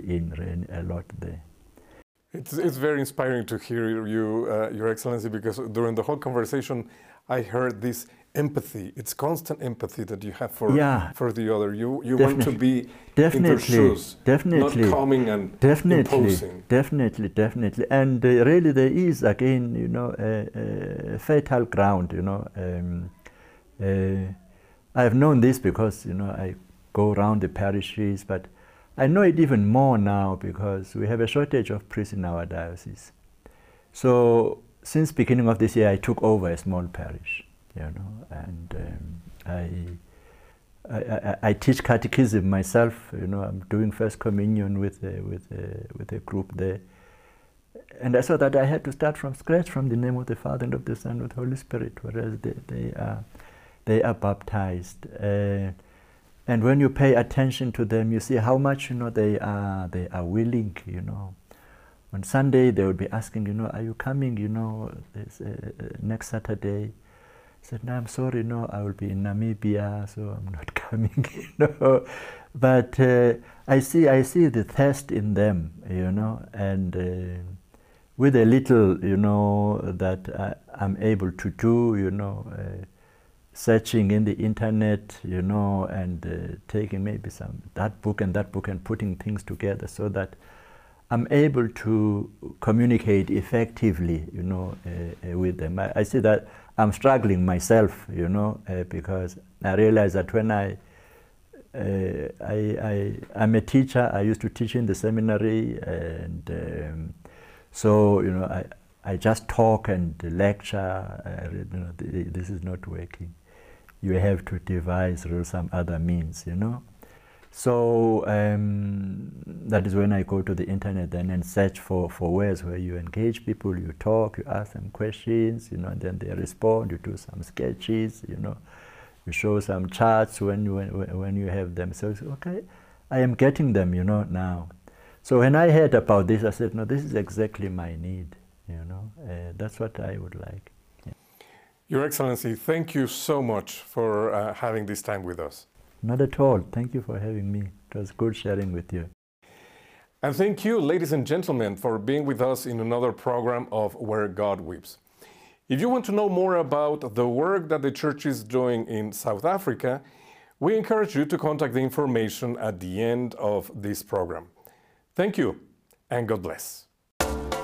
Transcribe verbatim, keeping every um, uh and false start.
in really a lot there. It's, it's very inspiring to hear you, uh, Your Excellency, because during the whole conversation, I heard this empathy. It's constant empathy that you have for yeah, for the other. You you definitely. want to be definitely, in their shoes, definitely, not coming and definitely, imposing. Definitely, definitely. And uh, really there is, again, you know, a, a fertile ground, you know. Um, uh, I've known this because, you know, I go around the parishes, but I know it even more now because we have a shortage of priests in our diocese. So since beginning of this year, I took over a small parish, you know, and um, I, I, I, I teach catechism myself. You know, I'm doing First Communion with a, with a, with a group there, and I saw that I had to start from scratch, from the name of the Father and of the Son and of the Holy Spirit, whereas they, they are they are baptized. Uh, And when you pay attention to them, you see how much, you know, they are, they are willing, you know. On Sunday, they will be asking, you know, are you coming, you know, this, uh, uh, next Saturday? I said, no, I'm sorry, no, I will be in Namibia, so I'm not coming, you know. But uh, I see, I see the thirst in them, you know, and uh, with a little, you know, that I, I'm able to do, you know, uh, searching in the internet, you know, and uh, taking maybe some that book and that book and putting things together so that I'm able to communicate effectively, you know, uh, uh, with them. I, I see that I'm struggling myself, you know, uh, because I realize that when I, uh, I, I, I'm a teacher, I used to teach in the seminary, and um, so, you know, I, I just talk and lecture, uh, you know, this is not working. You have to devise some other means, you know. So um, that is when I go to the internet then and search for, for ways where you engage people, you talk, you ask them questions, you know, and then they respond, you do some sketches, you know, you show some charts when you, when, when you have them. So it's okay, I am getting them, you know, now. So when I heard about this, I said, no, this is exactly my need, you know, uh, that's what I would like. Your Excellency, thank you so much for uh, having this time with us. Not at all. Thank you for having me. It was good sharing with you. And thank you, ladies and gentlemen, for being with us in another program of Where God Weeps. If you want to know more about the work that the Church is doing in South Africa, we encourage you to contact the information at the end of this program. Thank you, and God bless.